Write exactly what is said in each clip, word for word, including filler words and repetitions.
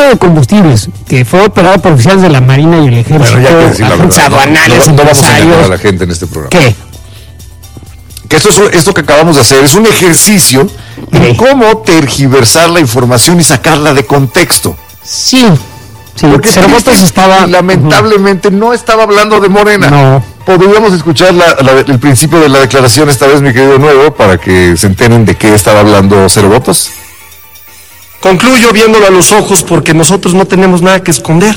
de combustibles, que fue operado por oficiales de la Marina y el Ejército, bueno, ya que decir la verdad, aduanales, no, no, no vamos a engañar a la gente en este programa. ¿Qué? Que esto, es, esto que acabamos de hacer es un ejercicio de cómo tergiversar la información y sacarla de contexto. Sí, sí, porque Cero Votos estaba... lamentablemente uh-huh. no estaba hablando de Morena. No. Podríamos escuchar la, la, el principio de la declaración esta vez, mi querido Nuevo, para que se enteren de qué estaba hablando Cero Votos. Concluyo viéndolo a los ojos porque nosotros no tenemos nada que esconder.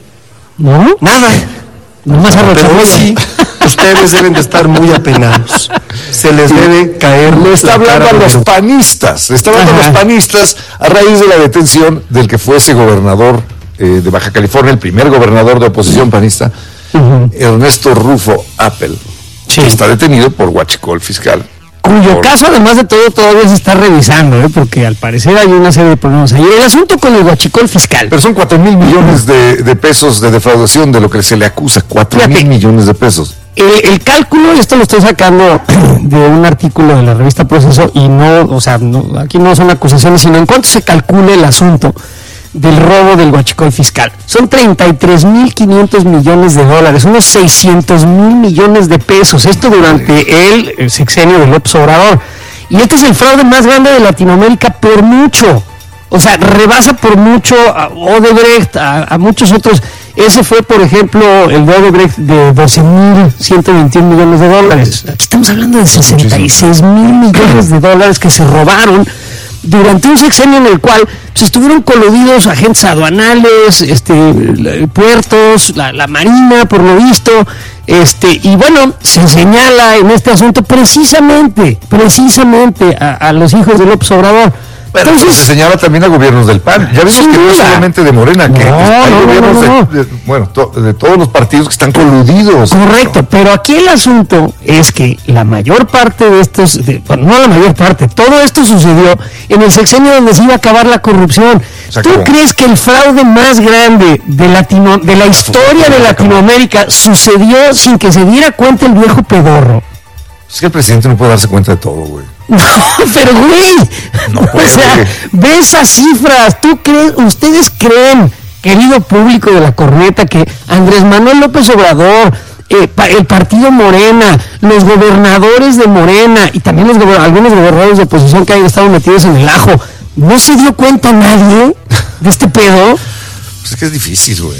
¿No? Nada. No más Pero sí, ustedes deben de estar muy apenados. Se les debe caer. Le está hablando a los panistas, le está hablando Ajá. a los panistas a raíz de la detención del que fuese gobernador eh, de Baja California, el primer gobernador de oposición panista, uh-huh. Ernesto Rufo Appel, sí. que está detenido por huachicol fiscal. Cuyo por... caso, además de todo, todavía se está revisando, ¿eh? Porque al parecer hay una serie de problemas ahí. El asunto con el huachicol fiscal. Pero son cuatro mil millones de, de pesos de defraudación de lo que se le acusa, cuatro mil millones de pesos. El, el cálculo, esto lo estoy sacando de un artículo de la revista Proceso, y no, o sea, no, aquí no son acusaciones, sino en cuánto se calcula el asunto del robo del huachicol fiscal. Son treinta y tres mil quinientos millones de dólares, unos seiscientos mil millones de pesos, esto durante el, el sexenio de López Obrador. Y este es el fraude más grande de Latinoamérica por mucho. O sea, rebasa por mucho a Odebrecht, a, a muchos otros. Ese fue, por ejemplo, el de Odebrecht de doce mil ciento veintiún millones de dólares. Aquí estamos hablando de sesenta y seis mil millones de dólares que se robaron durante un sexenio en el cual pues, estuvieron coludidos agentes aduanales, este, puertos, la, la Marina, por lo visto, este, y bueno, se señala en este asunto precisamente, precisamente a, a los hijos de López Obrador. Pero entonces, se señala también a gobiernos del P A N. Ya vimos que no es solamente de Morena, que no, hay no, gobiernos no, no. De, de, bueno, to, de todos los partidos que están coludidos. Correcto, ¿no? Pero aquí el asunto es que la mayor parte de estos, de, bueno, no la mayor parte, todo esto sucedió en el sexenio donde se iba a acabar la corrupción. ¿Tú crees que el fraude más grande de, Latino, de la historia de Latinoamérica sucedió sin que se diera cuenta el viejo pedorro? Es que el presidente no puede darse cuenta de todo, güey. No, pero güey, no puede, o sea, güey. Ve esas cifras. ¿Tú crees, ustedes creen, querido público de la corneta, que Andrés Manuel López Obrador, eh, pa, el partido Morena, los gobernadores de Morena y también los gober- algunos gobernadores de oposición que hayan estado metidos en el ajo, no se dio cuenta nadie de este pedo? Pues es que es difícil, güey.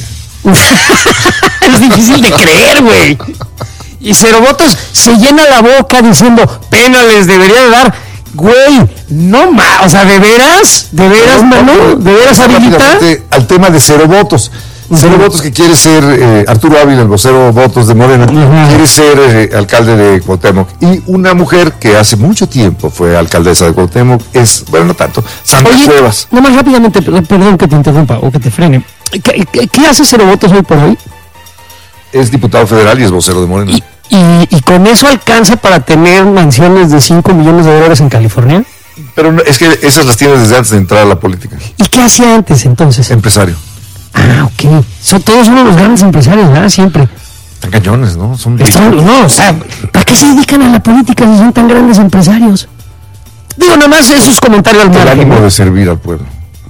Es difícil de creer, güey. Y Cero Votos se llena la boca diciendo, pena les debería de dar. Güey, no más, o sea, ¿de veras? ¿De veras, Manu? ¿De veras, Avilita? Al tema de Cero Votos. Uh-huh. Cero Votos que quiere ser, eh, Arturo Ávila, el vocero Votos de Morena, uh-huh. quiere ser eh, alcalde de Cuauhtémoc. Y una mujer que hace mucho tiempo fue alcaldesa de Cuauhtémoc es, bueno, no tanto, Sandra Oye, Cuevas. Nomás rápidamente, perdón que te interrumpa o que te frene. ¿Qué, qué, qué hace Cero Votos hoy por hoy? Es diputado federal y es vocero de Morena. ¿Y, y, y con eso alcanza para tener mansiones de cinco millones de dólares en California? Pero no, es que esas las tiene desde antes de entrar a la política. ¿Y qué hacía antes entonces? Empresario. Ah, ok. Son todos uno de los grandes empresarios, ¿verdad? Siempre. Están cañones, ¿no? Son Están, no, o sea, ¿para qué se dedican a la política si son tan grandes empresarios? Digo, nada más esos comentarios al margen. El ánimo de servir al pueblo.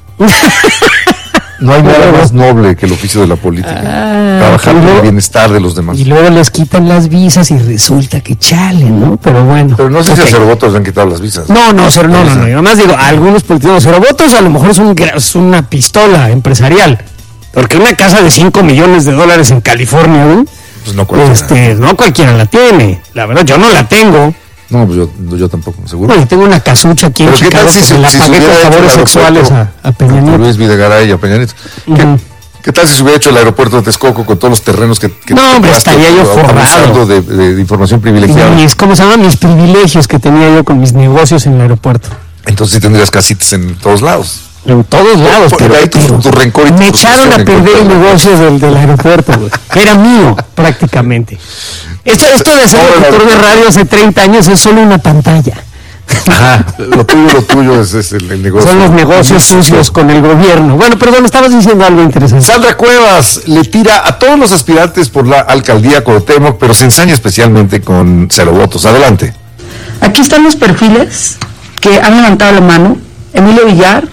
No hay nada más noble que el oficio de la política. Ah, trabajar por el bienestar de los demás. Y luego les quitan las visas y resulta que chale, ¿no? Pero bueno. Pero no sé okay. si a Cero Votos le han quitado las visas. No, no, cero, no, no, no. Yo nomás digo, a algunos políticos, Cero Votos a lo mejor es, un, es una pistola empresarial. Porque una casa de cinco millones de dólares en California, ¿no? Pues no cualquiera. Este, no cualquiera la tiene. La verdad, yo no la tengo. No, pues yo, yo tampoco, seguro. No, yo tengo una casucha aquí en Pero Chicago si, que si, se la si pagué con favores sexuales a, a Peña Nieto. Luis Videgaray y a Peña Nieto. Uh-huh. ¿Qué, ¿Qué tal si se hubiera hecho el aeropuerto de Texcoco con todos los terrenos que... que no, hombre, estaría yo forrado. De, de, de información privilegiada. Mis, ¿Cómo se llaman? Mis privilegios que tenía yo con mis negocios en el aeropuerto. Entonces sí tendrías casitas en todos lados. En todos lados, por, pero, por ahí tu, pero tu rencor y me echaron a perder el negocio del, del aeropuerto, güey. Era mío, prácticamente. Esto, esto de ser locutor de radio hace treinta años es solo una pantalla. Ajá, lo tuyo, lo tuyo es, es el, el negocio. Son los negocios sucios con el gobierno. Bueno, perdón, estabas diciendo algo interesante. Sandra Cuevas le tira a todos los aspirantes por la alcaldía Cuauhtémoc, pero se ensaña especialmente con Cero Votos. Adelante. Aquí están los perfiles que han levantado la mano. Emilio Villar,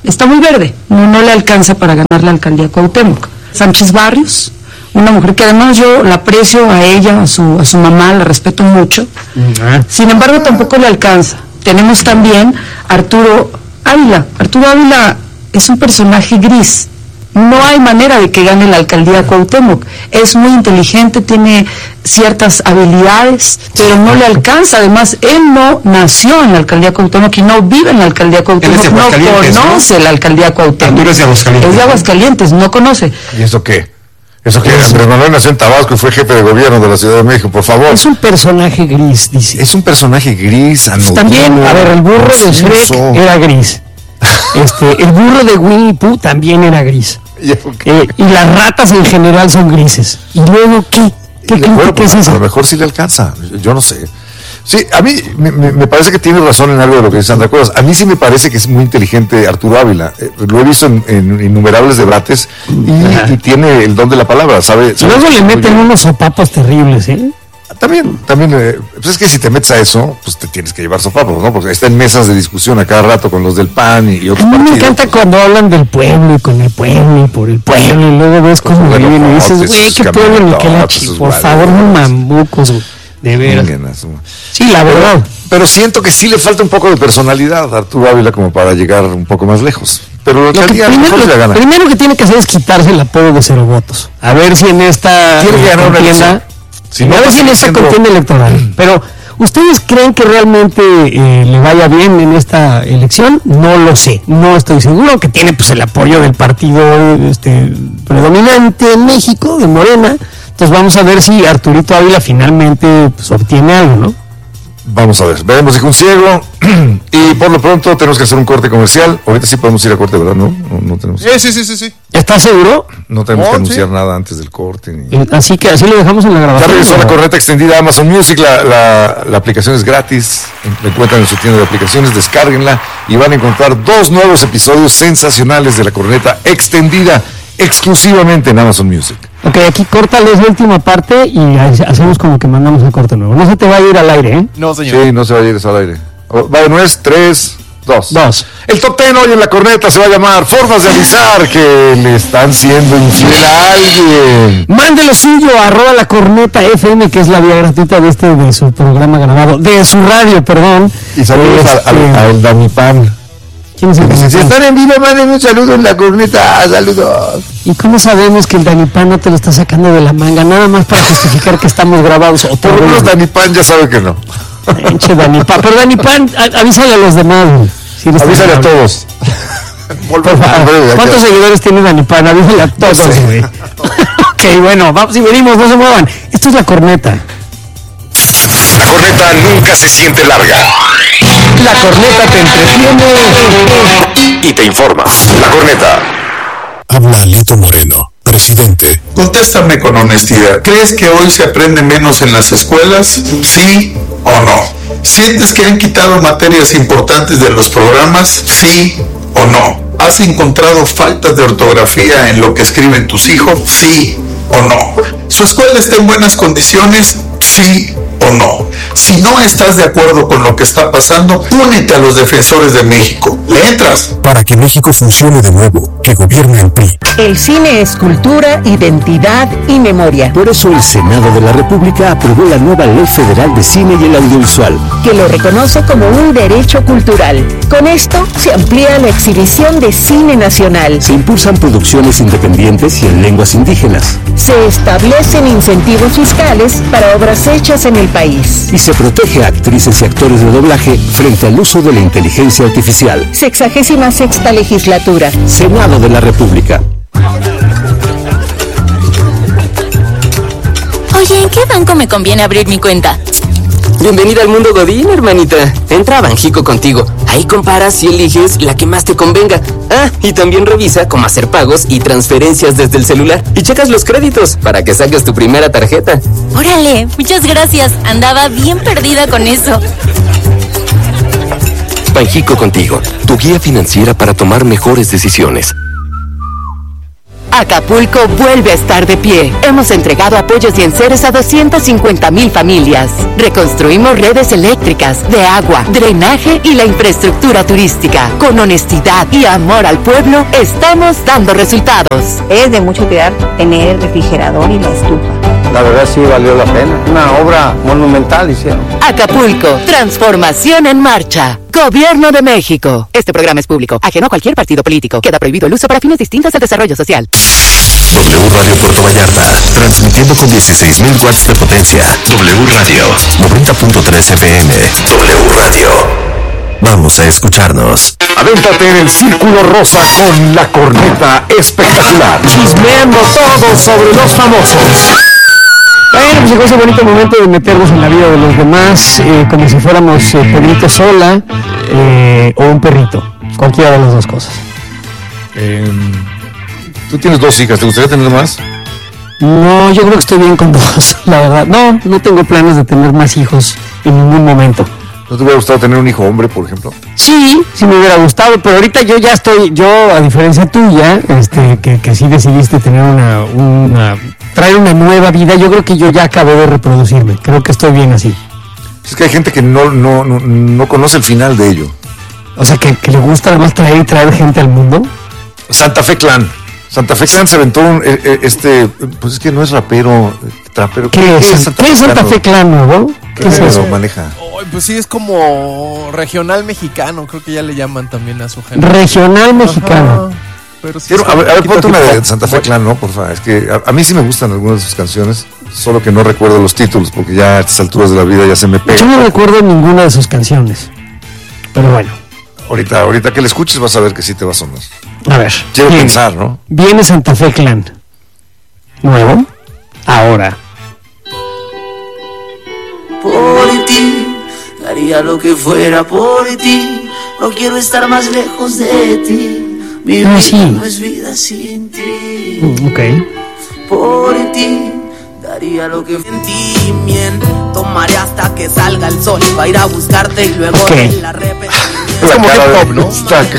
está muy verde, no, no le alcanza para ganar la alcaldía Cuauhtémoc. Sánchez Barrios, una mujer que además yo la aprecio a ella, a su, a su mamá, la respeto mucho, uh-huh. Sin embargo tampoco le alcanza. Tenemos también Arturo Ávila. Arturo Ávila es un personaje gris. No hay manera de que gane la alcaldía Cuauhtémoc. Es muy inteligente, tiene ciertas habilidades, pero no le alcanza. Además, él no nació en la alcaldía Cuauhtémoc y no vive en la alcaldía Cuauhtémoc. No conoce, ¿no?, la alcaldía Cuauhtémoc. Arturo es de Aguascalientes. Es de Aguascalientes, no conoce. ¿Y eso qué? Eso que Andrés Manuel nació en Tabasco y fue jefe de gobierno de la Ciudad de México, por favor. Es un personaje gris, dice. Es un personaje gris, pues también, a ver, el burro de Shrek era gris. Este, el burro de Winnie Pooh también era gris. Eh, y las ratas en general son grises. ¿Y luego qué? ¿Qué, y qué, bueno, ¿qué pues, es eso? A lo mejor sí le alcanza, yo no sé. Sí, a mí me, me parece que tiene razón en algo de lo que dice Sandra Cuevas. A mí sí me parece que es muy inteligente Arturo Ávila. Eh, lo he visto en, en innumerables debates y, y tiene el don de la palabra, ¿sabe? sabe Luego le meten bien. Unos sopapos terribles, ¿eh? También, también, eh, pues es que si te metes a eso, pues te tienes que llevar sopapos, ¿no? Porque está en mesas de discusión a cada rato con los del P A N y, y otros partidos. A mí me encanta cuando hablan del pueblo y con el pueblo y por el pueblo y luego ves cómo pues viven y dices, güey, qué pueblo ni qué la chi, por favor, no mambucos, de veras. Sí, la verdad. Pero siento que sí le falta un poco de personalidad a Arturo Ávila como para llegar un poco más lejos. Pero lo que primero, lo, primero que tiene que hacer es quitarse el apodo de cero votos. A ver si en esta tiene que ganar una elección. Si no, a ver si en esta siendo... contienda electoral. Pero, ¿ustedes creen que realmente eh, le vaya bien en esta elección? No lo sé, no estoy seguro. Que tiene pues el apoyo del partido este, predominante en México, de Morena. Entonces vamos a ver si Arturito Ávila finalmente pues, obtiene algo, ¿no? Vamos a ver, veremos si consigo. Y por lo pronto tenemos que hacer un corte comercial. Ahorita sí podemos ir a corte, ¿verdad? No, no, no tenemos. Sí, sí, sí, sí, sí. ¿Estás seguro? No tenemos oh, que anunciar sí. nada antes del corte. Ni... Así que así lo dejamos en la grabación. Ya regresó la corneta extendida Amazon Music. La, la, la aplicación es gratis. La encuentran en su tienda de aplicaciones. Descárguenla y van a encontrar dos nuevos episodios sensacionales de la corneta extendida exclusivamente en Amazon Music. Ok, aquí córtales la última parte y hacemos como que mandamos el corte nuevo. No se te va a ir al aire, ¿eh? No, señor. Sí, no se va a ir eso al aire. Va de nuez, tres, dos. Dos. El top ten hoy en la corneta se va a llamar Formas de avisar que le están siendo infiel a alguien. Mande lo suyo, arroba la corneta F M, que es la vía gratuita de este, de su programa grabado, de su radio, perdón. Y saludos este... al Dani Pan. ¿Quién es el Si Dani están en vivo, manden un saludo en la corneta. Saludos. ¿Y cómo sabemos que el Dani Pan no te lo está sacando de la manga? Nada más para justificar que estamos grabados. O por lo menos Dani Pan ya sabe que no. Enche Dani Pan. Pero Dani Pan, avísale a los demás. Si avísale a todos. ¿Cuántos seguidores tiene Dani Pan? Avísale a todos, güey. Ok, bueno, vamos y venimos, no se muevan. Esto es la corneta. La corneta nunca se siente larga. La corneta te entretiene y te informa. La corneta. Habla Alito Moreno, presidente. Contéstame con honestidad. ¿Crees que hoy se aprende menos en las escuelas? ¿Sí o no? ¿Sientes que han quitado materias importantes de los programas? ¿Sí o no? ¿Has encontrado faltas de ortografía en lo que escriben tus hijos? ¿Sí o no? ¿Su escuela está en buenas condiciones? ¿Sí o no? Si no estás de acuerdo con lo que está pasando, únete a los defensores de México. ¿Le entras? Para que México funcione de nuevo, que gobierne el P R I. El cine es cultura, identidad y memoria. Por eso el Senado de la República aprobó la nueva Ley Federal de Cine y el Audiovisual, que lo reconoce como un derecho cultural. Con esto se amplía la exhibición de cine nacional. Se impulsan producciones independientes y en lenguas indígenas. Se establecen incentivos fiscales para obras hechas en el país. Y se protege a actrices y actores de doblaje frente al uso de la inteligencia artificial. Sexagésima sexta legislatura. Senado de la República. Oye, ¿en qué banco me conviene abrir mi cuenta? Bienvenida al mundo Godín, hermanita. Entra a Banjico contigo. Ahí comparas y eliges la que más te convenga. Ah, y también revisa cómo hacer pagos y transferencias desde el celular. Y checas los créditos para que saques tu primera tarjeta. Órale, muchas gracias. Andaba bien perdida con eso. Banjico contigo, tu guía financiera para tomar mejores decisiones. Acapulco vuelve a estar de pie. Hemos entregado apoyos y enseres a doscientas cincuenta mil familias. Reconstruimos redes eléctricas, de agua, drenaje y la infraestructura turística. Con honestidad y amor al pueblo, estamos dando resultados. Es de mucho cuidar tener el refrigerador y la estufa. La verdad sí valió la pena. Una obra monumental hicieron. Acapulco, transformación en marcha. Gobierno de México. Este programa es público, ajeno a cualquier partido político. Queda prohibido el uso para fines distintos de desarrollo social. W Radio Puerto Vallarta, transmitiendo con dieciséis mil watts de potencia. W Radio, noventa punto tres F M. W Radio. Vamos a escucharnos. Avéntate en el Círculo Rosa con la corneta espectacular. Chismeando todo sobre los famosos. Bueno, pues llegó ese bonito momento de meternos en la vida de los demás, eh, como si fuéramos eh, Pedrito Sola eh, o un perrito, cualquiera de las dos cosas. Eh, Tú tienes dos hijas, ¿te gustaría tener más? No, yo creo que estoy bien con dos, la verdad. No, no tengo planes de tener más hijos en ningún momento. ¿No te hubiera gustado tener un hijo hombre, por ejemplo? Sí, sí me hubiera gustado, pero ahorita yo ya estoy, yo a diferencia tuya, este, que, que sí decidiste tener una, una, traer una nueva vida, yo creo que yo ya acabé de reproducirme, creo que estoy bien así. Es que hay gente que no, no, no, no conoce el final de ello. O sea, que, que le gusta además traer y traer gente al mundo. Santa Fe Clan. Santa Fe Clan se aventó un, este, pues es que no es rapero, trapero. ¿Qué, ¿Qué es, es Santa, ¿Qué es Santa Fe Clan, nuevo? ¿Qué, ¿Qué es eso? Maneja. Oh, pues sí, es como regional mexicano, creo que ya le llaman también a su género. Regional mexicano. Ajá, pero sí Quiero, a ver, a ver ponte una de Santa Fe Clan, ¿no? Por favor, es que a, a mí sí me gustan algunas de sus canciones, solo que no recuerdo los títulos, porque ya a estas alturas de la vida ya se me pega. Yo no recuerdo ninguna de sus canciones, pero bueno. Ahorita, ahorita que le escuches vas a ver que sí te va a sonar. A ver. Quiero bien, pensar, ¿no? Viene Santa Fe Clan. Nuevo. Ahora. Por ti, daría lo que fuera por ti. No quiero estar más lejos de ti. Mi ah, vida sí. no es vida sin ti. Mm, ok. Por ti, daría lo que sentimiento. Tomaré hasta que salga el sol. Va a ir a buscarte y luego okay. de la repetir. Es como hip hop, ¿no?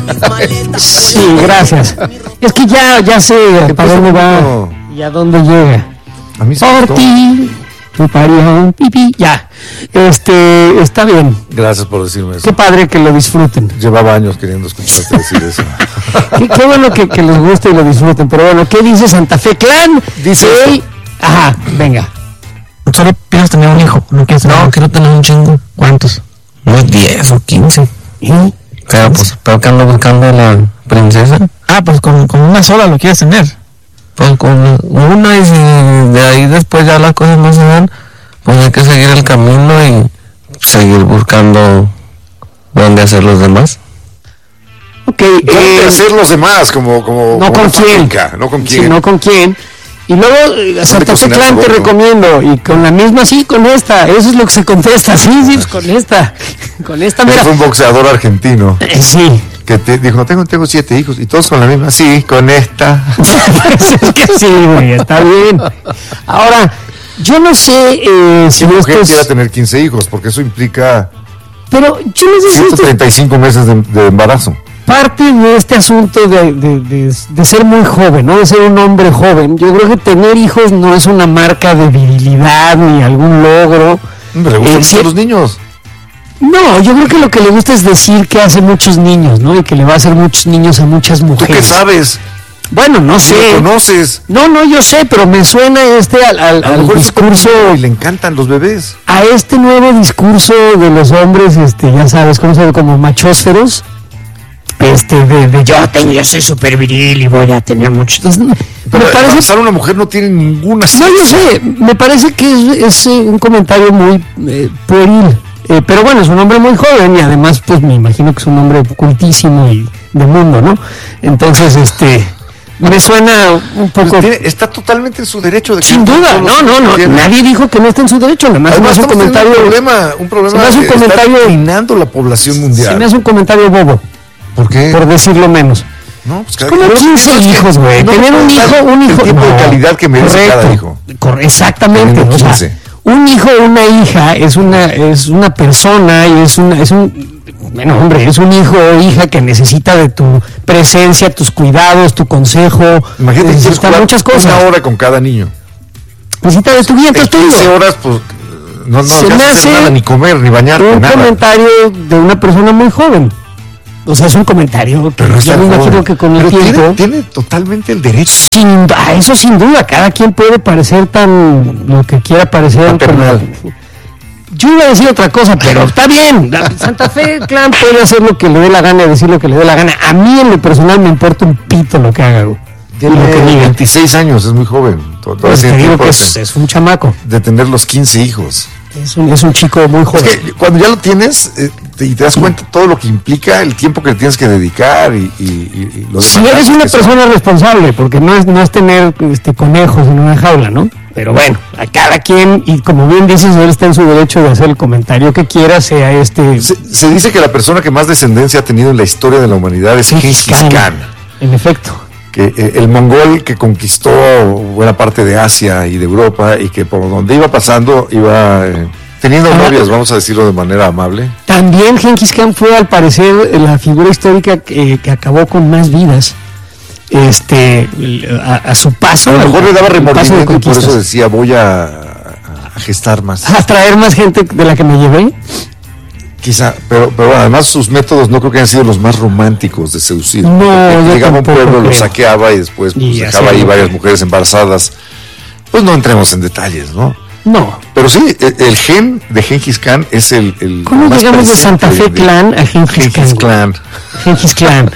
Sí, gracias. Es que ya, ya sé para dónde va y a dónde llega. A mí Por ti, tu parión, pipí. Ya, este, está bien. Gracias por decirme eso. Qué padre que lo disfruten. Llevaba años queriendo escucharte decir eso. qué, qué bueno que, que les guste y lo disfruten. Pero bueno, ¿qué dice Santa Fe Clan? Dice él. Ajá, venga. Solo piensas tener un hijo, no quieres tener, no, quiero tener un chingo. ¿Cuántos? Unos diez o quince. ¿Y? Pero pues, pero que ando buscando a la princesa. Ah, pues con, con una sola lo quieres tener. Pues con una, y si de ahí después ya las cosas no se dan, pues hay que seguir el camino y seguir buscando dónde hacer los demás. Ok, ¿dónde eh, hacer los demás? Como, como, no como con quién. Fábrica, no con quién. Sí, no con quién. Y luego, eh, Santa Fe Clan te recomiendo, y con la misma, sí, con esta, eso es lo que se contesta, sí, sí, pues con esta, con esta, mira. Fue un boxeador argentino. Eh, sí. Que te dijo, tengo, tengo siete hijos, y todos con la misma, sí, con esta. Es que sí, güey, está bien. Ahora, yo no sé eh, si una mujer estos... quiera tener quince hijos, porque eso implica... Pero yo no sé ciento treinta y cinco meses de, de embarazo. Parte de este asunto de, de, de, de ser muy joven, ¿no? De ser un hombre joven. Yo creo que tener hijos no es una marca de virilidad ni algún logro. ¿Le gustan eh, si... los niños? No, yo creo que lo que le gusta es decir que hace muchos niños, ¿no? Y que le va a hacer muchos niños a muchas mujeres. ¿Tú qué sabes? Bueno, no sé. ¿Lo conoces? No, no, yo sé, pero me suena este al, al, al discurso... Y le encantan los bebés. A este nuevo discurso de los hombres, este, ya sabes, conocido como machósferos. Este, de, de yo tengo, yo soy súper viril y voy a tener muchos. Entonces, pero me parece pasar una mujer no tiene ninguna. No, yo sé, me parece que es, es un comentario muy eh, pueril. Eh, pero bueno, es un hombre muy joven y además, pues me imagino que es un hombre cultísimo y de mundo, ¿no? Entonces, este, me suena un poco. Pues tiene, está totalmente en su derecho de. Sin duda, no, no, no. Nadie dijo que no está en su derecho. Nada más Además, es un comentario. Un problema, un problema. Se me hace un comentario. Está la población mundial. Se me hace un comentario bobo. ¿Por qué? Por decirlo menos. No, pues cada como quince hijos, güey. No, tener un hijo, un hijo. El tiempo no, de calidad que merece correcto, cada hijo. Cor- exactamente. O sea, un hijo o una hija es una es una persona y es una es un bueno, hombre, es un hijo o hija que necesita de tu presencia, tus cuidados, tu consejo. Imagínate, necesitan muchas cosas. Una hora con cada niño. Necesita de tu guía, entonces tú quince horas, pues, no, no se me hace nada, ni comer, ni bañarte, un nada. comentario de una persona muy joven. O sea, es un comentario que yo me imagino que con el Pero tiempo... Tiene, tiene totalmente el derecho. Sin, a eso sin duda, cada quien puede parecer tan lo que quiera parecer. Como, yo iba a decir otra cosa, pero está bien. Santa Fe Clan puede hacer lo que le dé la gana y decir lo que le dé la gana. A mí en lo personal me importa un pito lo que haga. Tiene lo que diga. veintiséis años, es muy joven. Pues te digo que es, es un chamaco. De tener los quince hijos. Es un, es un chico muy joven. Es que cuando ya lo tienes eh, te, y te das cuenta todo lo que implica, el tiempo que le tienes que dedicar y, y, y, y lo si eres una persona son. responsable, porque no es, no es tener este, conejos en una jaula, ¿no? Pero bueno, a cada quien, y como bien dices, él está en su derecho de hacer el comentario que quiera, sea este... Se, se dice que la persona que más descendencia ha tenido en la historia de la humanidad es Gengis Khan. En efecto. Que eh, el mongol que conquistó buena parte de Asia y de Europa y que por donde iba pasando iba eh, teniendo novias, vamos a decirlo de manera amable. También Gengis Khan fue al parecer la figura histórica que, que acabó con más vidas este a, a su paso. A lo mejor le daba remordimiento y por eso decía voy a, a gestar más. A traer más gente de la que me llevé. Quizá, pero, pero bueno, además sus métodos no creo que hayan sido los más románticos de seducir. No, llegaba a un pueblo, creo. Lo saqueaba y después pues, y dejaba ahí varias mujeres embarazadas. Pues no entremos en detalles, ¿no? No. Pero sí, el, el gen de Gengis Khan es el... el ¿Cómo más llegamos de Santa Fe Clan a Gengis, Gengis Khan? Gengis Khan.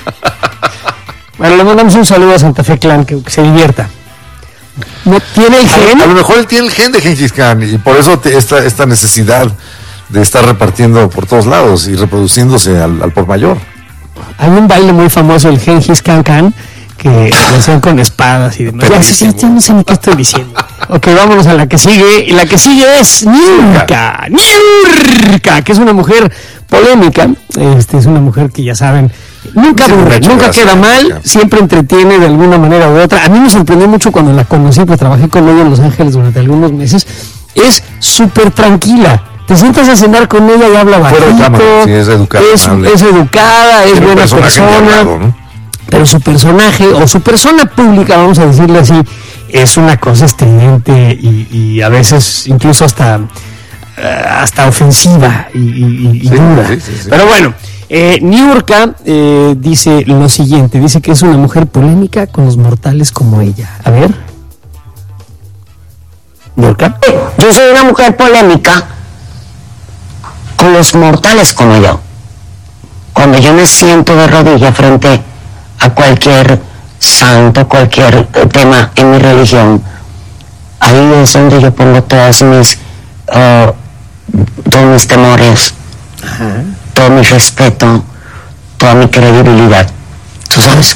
Bueno, le mandamos un saludo a Santa Fe Clan, que, que se divierta. ¿No tiene el gen? A, a lo mejor él tiene el gen de Gengis Khan y por eso te, esta, esta necesidad de estar repartiendo por todos lados y reproduciéndose al, al por mayor. Hay un baile muy famoso, el Gengis Khan Khan, que lo hacían con espadas y demás. Ya, ya, ya no sé ni qué estoy diciendo. Ok, vámonos a la que sigue. Y la que sigue es Niurka. Niurka, que es una mujer polémica. Este es una mujer que ya saben, nunca aburre, nunca queda mal, siempre entretiene de alguna manera u otra. A mí me sorprendió mucho cuando la conocí, pues trabajé con ella en Los Ángeles durante algunos meses. Es súper tranquila. Te sientas a cenar con ella y habla bajito. Sí, es educada. Es, es educada, es buena persona. Raro, ¿no? Pero su personaje, o su persona pública, vamos a decirle así, es una cosa estridente y, y a veces incluso hasta, uh, hasta ofensiva y, y, y sí, dura. Sí, sí, sí. Pero bueno, eh, Niurka eh, dice lo siguiente, dice que es una mujer polémica con los mortales como ella. A ver. Niurka. Yo soy una mujer polémica con los mortales como yo. Cuando yo me siento de rodilla frente a cualquier santo, cualquier tema en mi religión, ahí es donde yo pongo todas mis uh, todos mis temores, ajá, todo mi respeto, toda mi credibilidad. ¿Tú sabes?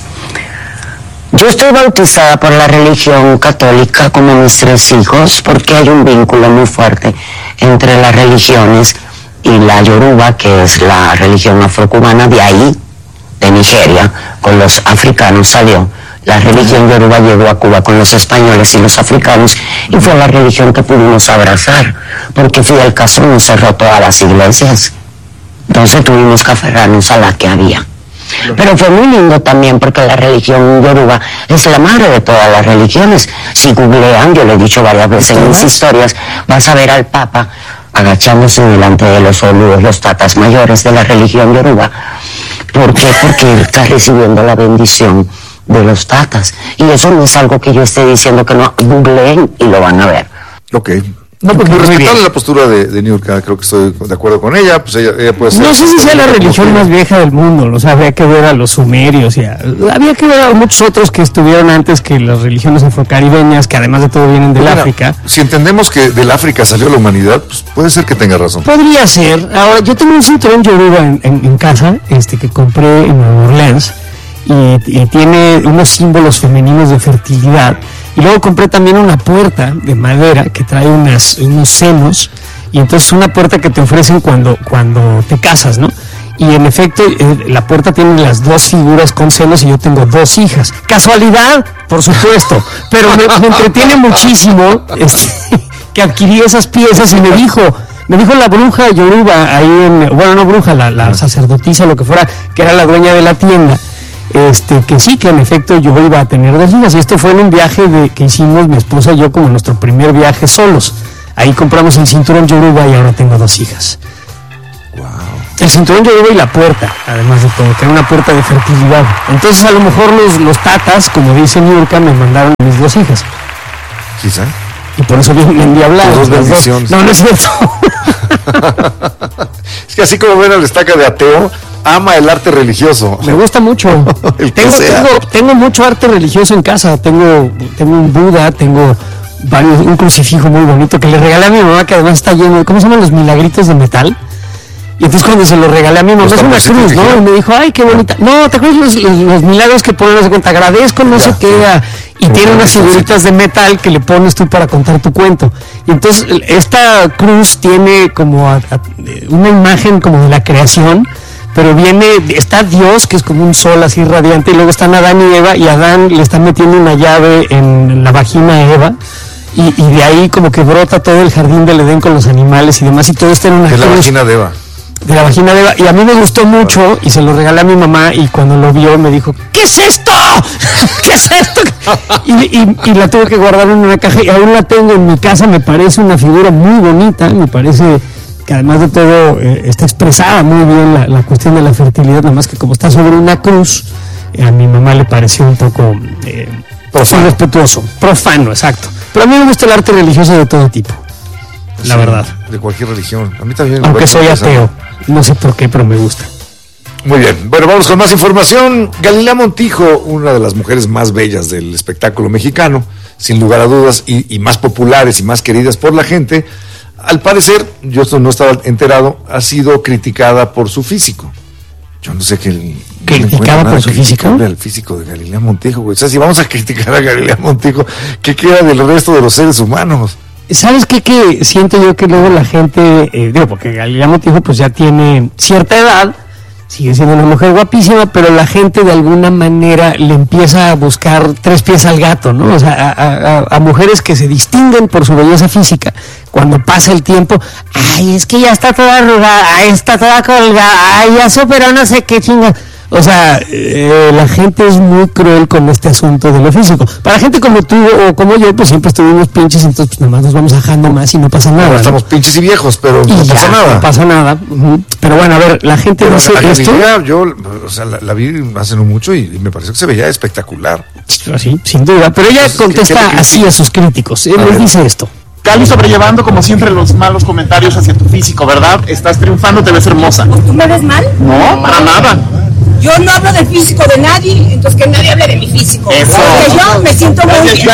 Yo estoy bautizada por la religión católica como mis tres hijos porque hay un vínculo muy fuerte entre las religiones y la Yoruba, que es la religión afrocubana, de ahí, de Nigeria, con los africanos salió. La religión Yoruba llegó a Cuba con los españoles y los africanos y fue la religión que pudimos abrazar, porque Fidel Castro nos cerró todas las iglesias. Entonces tuvimos que aferrarnos a la que había. Pero fue muy lindo también porque la religión Yoruba es la madre de todas las religiones. Si googlean, yo lo he dicho varias veces en mis historias, vas a ver al Papa agachándose delante de los oludos, los tatas mayores de la religión Yoruba. ¿Por qué? Porque él está recibiendo la bendición de los tatas. Y eso no es algo que yo esté diciendo que no, googleen y lo van a ver. Ok. No, pues muy respetable la postura de, de Niurka, creo que estoy de acuerdo con ella, pues ella, ella puede ser... No sé si sea la religión más vieja del mundo, o sea, habría que ver a los sumerios, y a, había que ver a muchos otros que estuvieron antes que las religiones afrocaribeñas, que además de todo vienen del bueno, África. Si entendemos que del África salió la humanidad, pues puede ser que tenga razón. Podría ser. Ahora, yo tengo un cinturón yoruba en, en, en casa, este que compré en Nueva Orleans, y, y tiene unos símbolos femeninos de fertilidad. Y luego compré también una puerta de madera que trae unas, unos senos, y entonces una puerta que te ofrecen cuando, cuando te casas, ¿no? Y en efecto, eh, la puerta tiene las dos figuras con senos y yo tengo dos hijas. ¿Casualidad? Por supuesto, pero me, me entretiene muchísimo este, que adquirí esas piezas y me dijo... Me dijo la bruja Yoruba, ahí en... Bueno, no bruja, la, la sacerdotisa, lo que fuera, que era la dueña de la tienda, este, que sí, que en efecto yo iba a tener dos hijas. Y esto fue en un viaje de, que hicimos mi esposa y yo como nuestro primer viaje solos. Ahí compramos el cinturón Yoruba y ahora tengo dos hijas. Wow. El cinturón Yoruba y la puerta, además de todo, que era una puerta de fertilidad. Entonces a lo mejor los, los tatas, como dice Niurka, me mandaron a mis dos hijas. Quizá. Y por eso bien endiablados. Dos bendiciones. No, no es cierto. Es que así como ven al Estaca de ateo, ama el arte religioso. Me gusta mucho. El que tengo, sea. tengo, tengo mucho arte religioso en casa. Tengo, tengo un Buda, tengo varios, un crucifijo muy bonito que le regalé a mi mamá, que además está lleno de, ¿cómo se llaman los milagritos de metal? Y entonces cuando se lo regalé a mi mamá, es una cruz, ¿no? Y me dijo, ay, qué bonita. No, ¿te acuerdas los, los, los milagros que ponen, no sé cuenta, agradezco, no sé qué, a, y tiene unas figuritas de metal que le pones tú para contar tu cuento. Y entonces esta cruz tiene como a, a, una imagen como de la creación, pero viene, está Dios, que es como un sol así radiante, y luego están Adán y Eva, y Adán le está metiendo una llave en la vagina a Eva, y, y de ahí como que brota todo el jardín del Edén con los animales y demás, y todo esto en una cruz. Es la vagina de Eva. De la vagina de Eva, y a mí me gustó mucho y se lo regalé a mi mamá, y cuando lo vio me dijo, ¿qué es esto? ¿Qué es esto? Y, y, y la tuve que guardar en una caja y aún la tengo en mi casa. Me parece una figura muy bonita, me parece que además de todo eh, está expresada muy bien la, la cuestión de la fertilidad, nada más que como está sobre una cruz, eh, a mi mamá le pareció un poco eh, profano. Irrespetuoso, profano, exacto. Pero a mí me gusta el arte religioso de todo tipo, la sí, verdad. De cualquier religión. A mí también. Aunque soy ateo, no sé por qué, pero me gusta. Muy bien, bueno, vamos con más información. Galilea Montijo, una de las mujeres más bellas del espectáculo mexicano, sin lugar a dudas, y, y más populares y más queridas por la gente, al parecer, yo esto no estaba enterado, ha sido criticada por su físico. Yo no sé qué. ¿Criticada por su físico? El físico de Galilea Montijo, güey. O sea, si vamos a criticar a Galilea Montijo, ¿qué queda del resto de los seres humanos? ¿Sabes qué? Que siento yo que luego la gente, eh, digo, porque Galilea Montijo pues ya tiene cierta edad, sigue siendo una mujer guapísima, pero la gente de alguna manera le empieza a buscar tres pies al gato, ¿no? O sea, a, a, a mujeres que se distinguen por su belleza física. Cuando pasa el tiempo, ay, es que ya está toda arrugada, ay, está toda colgada, ay, ya superó no sé qué chinga. O sea, eh, la gente es muy cruel con este asunto de lo físico. Para gente como tú o como yo, pues siempre estuvimos pinches, entonces pues nada más nos vamos ajando más y no pasa nada. Bueno, estamos ¿no? pinches y viejos, pero y no ya, pasa nada. No pasa nada. Uh-huh. Pero bueno, a ver, la gente pero dice la esto. Galilea, yo, o sea, la, la vi hace no mucho y, y me pareció que se veía espectacular. Sí, sin duda. Pero ella entonces, contesta ¿qué, qué así a sus críticos. Él les dice esto. Gali, sobrellevando como siempre los malos comentarios hacia tu físico, ¿verdad? Estás triunfando, te ves hermosa. ¿Tú me ves mal? No, para nada. Yo no hablo del físico de nadie, entonces que nadie hable de mi físico. Eso. Porque yo me siento muy bien.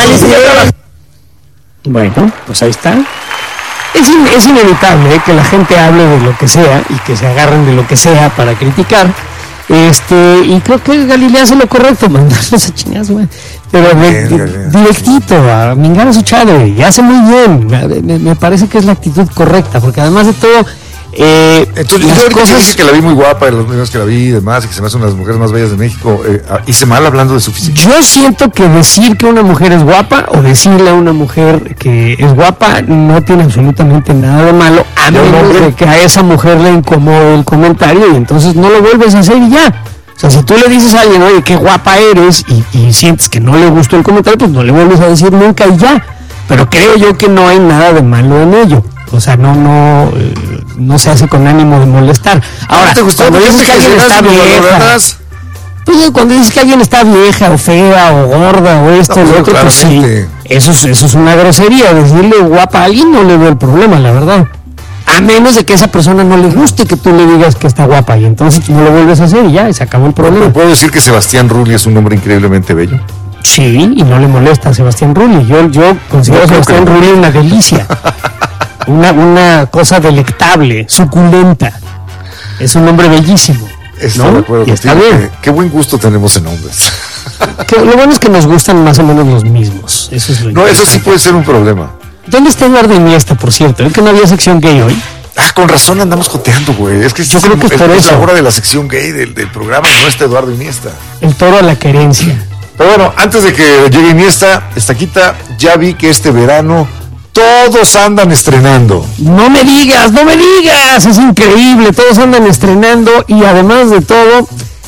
Bueno, pues ahí está. Es, in, es inevitable ¿eh? que la gente hable de lo que sea y que se agarren de lo que sea para criticar. Este, y creo que Galilea hace lo correcto, mandarlos a chingas, güey. Pero de, de, directito, a mingar a su chadre, y hace muy bien. Me, me parece que es la actitud correcta, porque además de todo. Eh, Entonces, yo ahorita cosas... dije que la vi muy guapa, de los primeros que la vi y demás, y que se me hace una de las mujeres más bellas de México. Eh, hice mal hablando de su físico. Yo siento que decir que una mujer es guapa o decirle a una mujer que es guapa no tiene absolutamente nada de malo, a menos de que a esa mujer le incomode el comentario y entonces no lo vuelves a hacer y ya. O sea, si tú le dices a alguien, oye, qué guapa eres, y, y sientes que no le gustó el comentario, pues no le vuelves a decir nunca y ya. Pero creo yo que no hay nada de malo en ello. O sea, no, no, eh, no se hace con ánimo de molestar. Ahora, ¿te gustó? cuando dices que alguien está vieja, pues cuando dices que alguien está vieja o fea o gorda o esto o lo otro, pues sí, eso es, eso es una grosería. Decirle guapa a alguien no le veo el problema, la verdad. A menos de que a esa persona no le guste que tú le digas que está guapa y entonces no lo vuelves a hacer y ya, y se acabó el problema. ¿Puedo decir que Sebastián Rulli es un hombre increíblemente bello? Sí, y no le molesta a Sebastián Rulli. Yo, yo considero a Sebastián Rulli una delicia. Una, una cosa delectable, suculenta. Es un hombre bellísimo. Estoy ¿no? de acuerdo contigo. Está bien. Qué, qué buen gusto tenemos en hombres. Que, lo bueno es que nos gustan más o menos los mismos. Eso es lo no, eso sí puede ser un problema. ¿Dónde está Eduardo Iniesta, por cierto? ¿Es que no había sección gay hoy? Ah, con razón andamos joteando, güey. Es que yo es, creo que es, es por es eso. la hora de la sección gay del, del programa y no está Eduardo Iniesta. El toro a la querencia. Pero bueno, antes de que llegue Iniesta, Estaquita, ya vi que este verano todos andan estrenando. No me digas, no me digas, es increíble, todos andan estrenando y además de todo,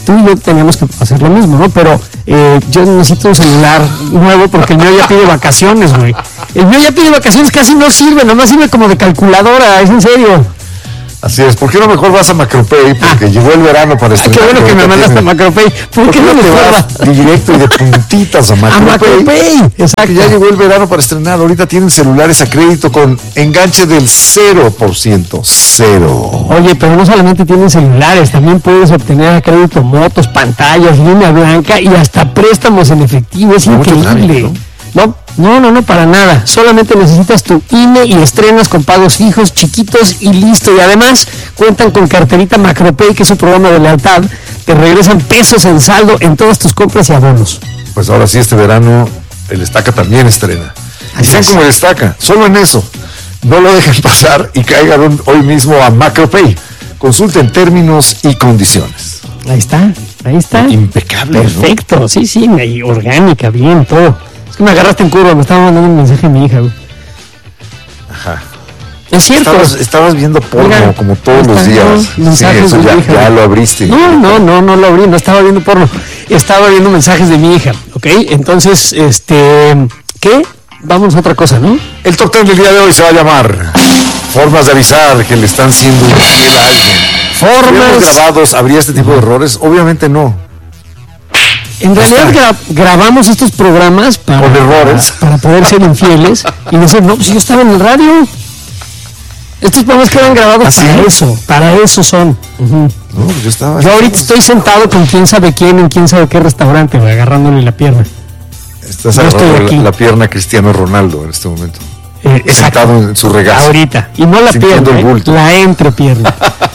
tú y yo teníamos que hacer lo mismo, ¿no? Pero eh, yo necesito un celular nuevo porque el mío ya pide vacaciones, güey. El mío ya pide vacaciones, casi no sirve, nomás sirve como de calculadora, es en serio. Así es, ¿por qué no mejor vas a Macropay? Porque ah. llegó el verano para estrenar. Ah, qué bueno que me mandaste a Macropay. ¿Por, ¿Por qué no te vas directo y de puntitas a Macropay? A Macropay, exacto. Ya llegó el verano para estrenar. Ahorita tienen celulares a crédito con enganche del cero por ciento. Cero. Oye, pero no solamente tienen celulares, también puedes obtener a crédito motos, pantallas, línea blanca y hasta préstamos en efectivo. Es increíble. Trámite, ¿no? No, no, no, para nada. Solamente necesitas tu I N E y estrenas con pagos fijos, chiquitos y listo. Y además cuentan con carterita Macropay, que es un programa de lealtad. Te regresan pesos en saldo en todas tus compras y abonos. Pues ahora sí, este verano el Estaca también estrena. Y sean como el Estaca, solo en eso. No lo dejen pasar y caigan hoy mismo a Macropay. Consulten términos y condiciones. Ahí está, ahí está. Impecable. Perfecto, ¿no? Sí, sí, orgánica, bien, todo. Es que me agarraste en curva, me estaba mandando un mensaje a mi hija, güey. Ajá. Es cierto. Estabas, estabas viendo porno. Mira, como todos los días. Sí, eso ya, hija, ya lo abriste. No, no, no, no lo abrí, no estaba viendo porno. Estaba viendo mensajes de mi hija, ¿ok? Entonces, este, ¿qué? Vamos a otra cosa, ¿no? El top ten del día de hoy se va a llamar Formas de avisar que le están siendo infiel a alguien. Formas. ¿Los grabados habría este tipo de errores? Obviamente no. En realidad gra- grabamos estos programas para, con errores para poder ser infieles y decir, no, pues yo estaba en el radio. Estos programas quedan grabados ¿Ah, para sí? eso, para eso son. Uh-huh. No, yo estaba. Yo ahorita estoy sentado con quién sabe quién en quién sabe qué restaurante, güey, agarrándole la pierna. Estás agarrando la, la pierna a Cristiano Ronaldo en este momento. Eh, sentado en su regazo. Ahorita. Y no la pierna, eh, la entrepierna.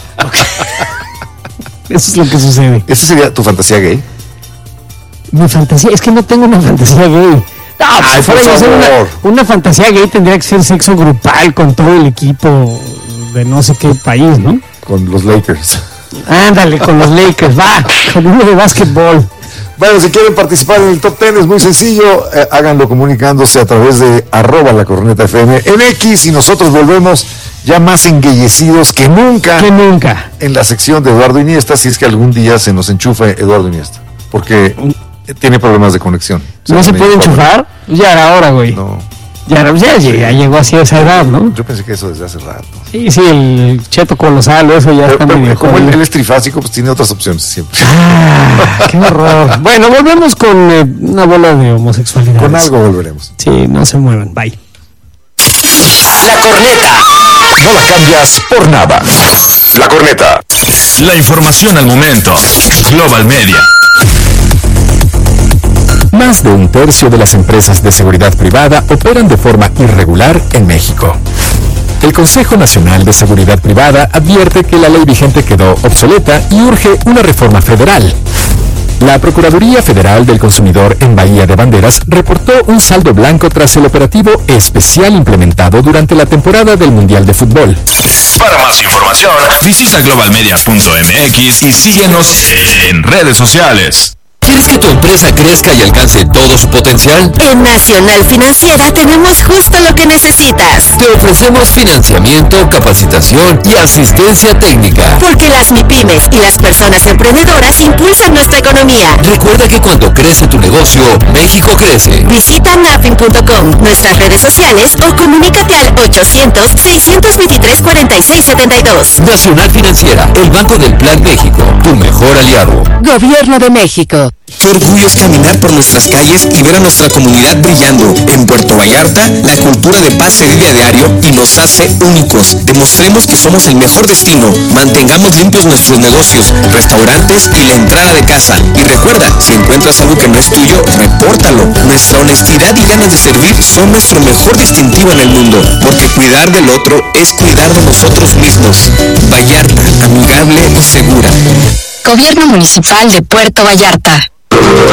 Eso es lo que sucede. ¿Esa sería tu fantasía gay? Mi fantasía, es que no tengo una fantasía gay. No, pues si fuera a hacer una, una fantasía gay tendría que ser sexo grupal con todo el equipo de no sé qué país, ¿no? Con los Lakers. Ándale, con los Lakers, va, con uno de básquetbol. Bueno, si quieren participar en el top ten es muy sencillo, eh, háganlo comunicándose a través de arroba la corneta F M en X y nosotros volvemos ya más enguellecidos que nunca. Que nunca. En la sección de Eduardo Iniesta, si es que algún día se nos enchufa Eduardo Iniesta. Porque tiene problemas de conexión. ¿No se puede enchufar? Ya era hora, güey. No. Ya, ya, ya llegó así a esa edad, ¿no? Yo pensé que eso desde hace rato. Sí, sí, el cheto colosal, eso ya pero, está pero, medio como él, él es trifásico, pues tiene otras opciones siempre. Ah, qué horror. Bueno, volvemos con eh, una bola de homosexualidad. Con algo volveremos. Sí, no se muevan. Bye. La corneta. No la cambias por nada. La corneta. La información al momento. Global Media. Más de un tercio de las empresas de seguridad privada operan de forma irregular en México. El Consejo Nacional de Seguridad Privada advierte que la ley vigente quedó obsoleta y urge una reforma federal. La Procuraduría Federal del Consumidor en Bahía de Banderas reportó un saldo blanco tras el operativo especial implementado durante la temporada del Mundial de Fútbol. Para más información, visita globalmedia punto m x y síguenos en redes sociales. ¿Quieres que tu empresa crezca y alcance todo su potencial? En Nacional Financiera tenemos justo lo que necesitas. Te ofrecemos financiamiento, capacitación y asistencia técnica. Porque las MIPYMES y las personas emprendedoras impulsan nuestra economía. Recuerda que cuando crece tu negocio, México crece. Visita nafin punto com, nuestras redes sociales o comunícate al ochocientos, seiscientos veintitrés, cuarenta y seis setenta y dos. Nacional Financiera, el Banco del Plan México, tu mejor aliado. Gobierno de México. Qué orgullo es caminar por nuestras calles y ver a nuestra comunidad brillando. En Puerto Vallarta, la cultura de paz se vive a diario y nos hace únicos. Demostremos que somos el mejor destino. Mantengamos limpios nuestros negocios, restaurantes y la entrada de casa. Y recuerda, si encuentras algo que no es tuyo, repórtalo. Nuestra honestidad y ganas de servir son nuestro mejor distintivo en el mundo, porque cuidar del otro es cuidar de nosotros mismos. Vallarta, amigable y segura. Gobierno Municipal de Puerto Vallarta.